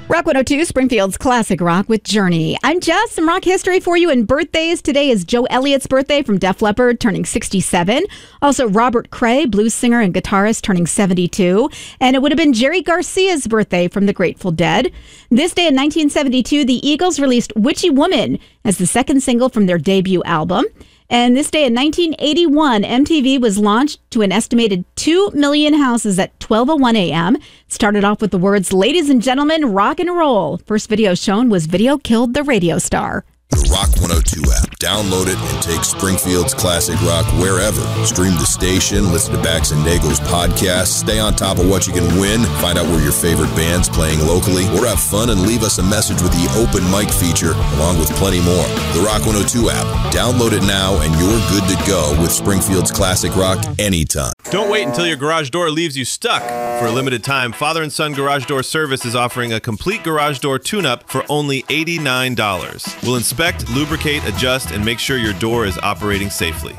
Rock 102, Springfield's classic rock with Journey. I'm Jess. Some rock history for you and birthdays. Today is Joe Elliott's birthday from Def Leppard, turning 67. Also, Robert Cray, blues singer and guitarist, turning 72. And it would have been Jerry Garcia's birthday from the Grateful Dead. This day in 1972, the Eagles released Witchy Woman as the second single from their debut album. And this day in 1981, MTV was launched to an estimated 2 million houses at 12:01 a.m. It started off with the words, "Ladies and gentlemen, rock and roll." First video shown was Video Killed the Radio Star. The Rock 102 app. Download it and take Springfield's classic rock wherever. Stream the station, listen to Bax and Nagel's podcast, stay on top of what you can win, find out where your favorite band's playing locally, or have fun and leave us a message with the open mic feature, along with plenty more. The Rock 102 app. Download it now and you're good to go with Springfield's classic rock anytime. Don't wait until your garage door leaves you stuck. For a limited time, Father and Son Garage Door Service is offering a complete garage door tune-up for only $89. We'll inspect, lubricate, adjust, and make sure your door is operating safely.